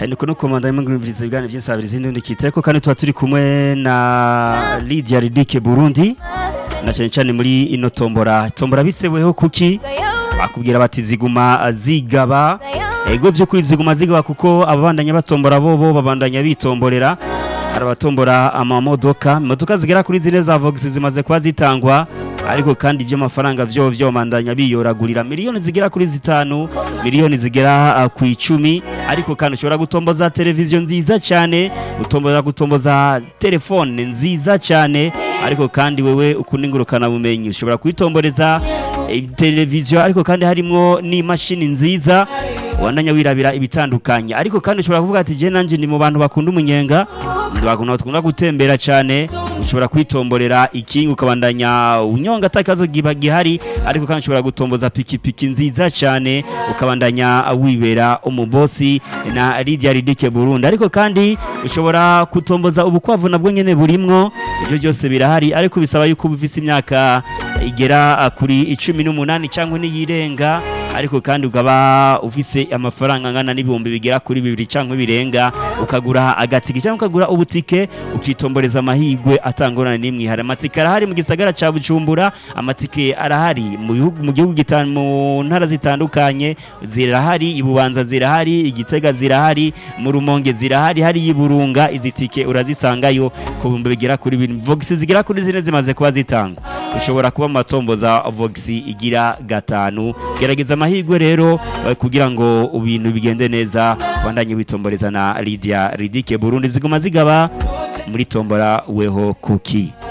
niko no komanda y'imungurubiriza ibigane by'insabirizi n'undi kiteko kandi tuba turi kumwe na Lydia Ridike Burundi na cyane muri ino tombora biseweho kuki bakubwira bati ziguma zigaba ego byo kwiziguma zigaba kuko ababandanya batombora bobo babandanya bitomborera arabatombora imodoka zigera kuri zine za Vox zimaze kuba zitangwa ariko kandi ibyo mafaranga byo mandanya biyoragurira miliyoni zigera kuri 5 miliyoni zigera ku 10 ariko kandi ushobora gutomboza televiziyo nziza cyane gutomboza telefone nziza cyane ariko kandi wewe ukuningurukana bumenyi ushobora kwitomboreza televiziyo ariko kandi harimo n'imashini nziza wandanya wirabira ibitandukanye ariko kandi ushobora kuvuga ati je nanje ndi mu bantu bakunda umunyenga bakunda gutembera cyane ushobora kwitomborera ikinga ukabandanya unyonga atakazo gihari ariko kandi ushobora gutomboza pikipiki nziza cyane ukabandanya wibera umubosi na Lydia Ridike Burundi ariko kandi ushobora kutomboza ubukwavu nabwo nyene burimwo ibyo byose birahari ariko bisaba yuko ubufise imyaka igera kuri 18 cyangwa niyirenga ariko kandi ukaba ufise amafaranga angana n'ibihumbi bigera kuri 2 cyangwa birenga ukagura agatike cyangwa ukagura ubutike ukitomboreza amahigwe atangorana n'imwe hari amatike arahari mu gisagara ca Bujumbura amatike arahari mu gihugu gitanu mu ntara zitandukanye zirahari ibubanza zirahari igitega zirahari mu Rumonge zirahari hari iburunga izitike urazisangayo ku bihumbi bigera kuri 2 Vox zigera kuri zine zimaze kuba zitangwa ushobora kuba matomboza Vox igira 5 gerageza amahigwe rero kugira ngo ibintu bigende neza bandanye bitomboreza na Lydia Ridike Burundi ziguma zigaba muri tombora weho kuki